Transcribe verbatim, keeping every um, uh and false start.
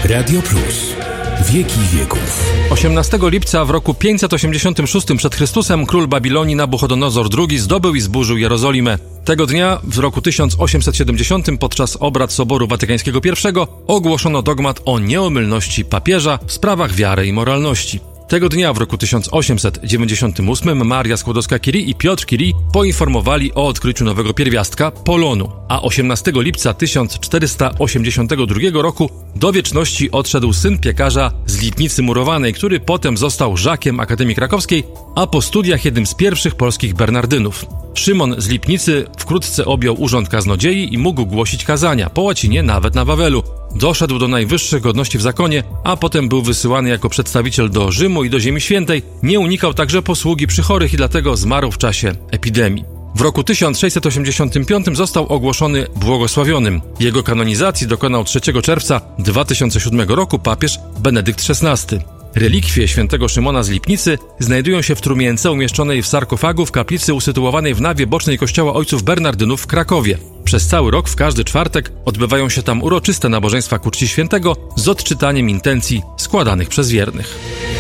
Radio Plus. Wieki wieków. osiemnastego lipca w roku pięćset osiemdziesiątym szóstym przed Chrystusem król Babilonii Nabuchodonozor drugi zdobył i zburzył Jerozolimę. Tego dnia, w roku tysiąc osiemset siedemdziesiątym, podczas obrad Soboru Watykańskiego pierwszego ogłoszono dogmat o nieomylności papieża w sprawach wiary i moralności. Tego dnia, w roku tysiąc osiemset dziewięćdziesiątym ósmym, Maria Skłodowska-Curie i Piotr Curie poinformowali o odkryciu nowego pierwiastka – polonu, a osiemnastego lipca tysiąc czterysta osiemdziesiątego drugiego roku do wieczności odszedł syn piekarza z Lipnicy Murowanej, który potem został Żakiem Akademii Krakowskiej, a po studiach jednym z pierwszych polskich bernardynów. Szymon z Lipnicy wkrótce objął urząd kaznodziei i mógł głosić kazania, po łacinie nawet na Wawelu. Doszedł do najwyższych godności w zakonie, a potem był wysyłany jako przedstawiciel do Rzymu i do Ziemi Świętej. Nie unikał także posługi przy chorych i dlatego zmarł w czasie epidemii. W roku tysiąc sześćset osiemdziesiątym piątym został ogłoszony błogosławionym. Jego kanonizacji dokonał trzeciego czerwca dwa tysiące siódmego roku papież Benedykt szesnasty. Relikwie świętego Szymona z Lipnicy znajdują się w trumience umieszczonej w sarkofagu w kaplicy usytuowanej w nawie bocznej kościoła ojców Bernardynów w Krakowie. Przez cały rok w każdy czwartek odbywają się tam uroczyste nabożeństwa ku czci świętego z odczytaniem intencji składanych przez wiernych.